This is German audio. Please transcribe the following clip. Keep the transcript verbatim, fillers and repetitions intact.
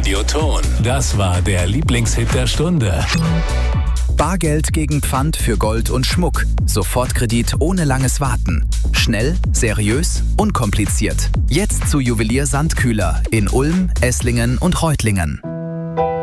Radioton. Das war der Lieblingshit der Stunde. Bargeld gegen Pfand für Gold und Schmuck. Sofortkredit ohne langes Warten. Schnell, seriös, unkompliziert. Jetzt zu Juwelier Sandkühler in Ulm, Esslingen und Reutlingen.